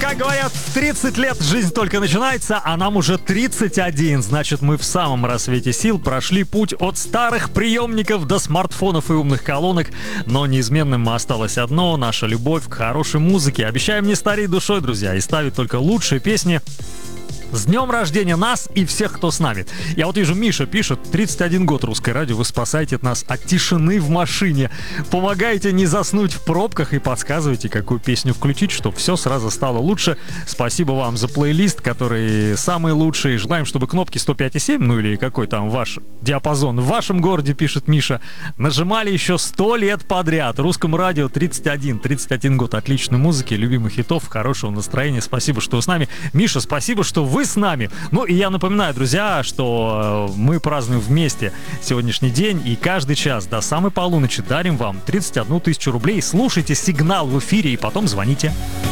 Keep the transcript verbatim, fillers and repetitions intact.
Как говорят, в тридцать лет жизнь только начинается, а нам уже тридцать один. Значит, мы в самом рассвете сил прошли путь от старых приемников до смартфонов и умных колонок. Но неизменным осталось одно — наша любовь к хорошей музыке. Обещаем не стареть душой, друзья, и ставить только лучшие песни. С днем рождения нас и всех, кто с нами. Я вот вижу, Миша пишет: тридцать один год русское радио, вы спасаете нас от тишины в машине, помогаете не заснуть в пробках и подсказываете, какую песню включить, чтобы все сразу стало лучше. Спасибо вам за плейлист, который самый лучший. Желаем, чтобы кнопки сто пять и семь, ну или какой там ваш диапазон в вашем городе, пишет Миша, нажимали еще сто лет подряд. Русскому радио тридцать один, тридцать один год отличной музыки, любимых хитов, хорошего настроения. Спасибо, что вы с нами. Миша, спасибо, что вы с нами. Ну и я напоминаю, друзья, что мы празднуем вместе сегодняшний день, и каждый час до самой полуночи дарим вам тридцать одну тысячу рублей. Слушайте сигнал в эфире и потом звоните.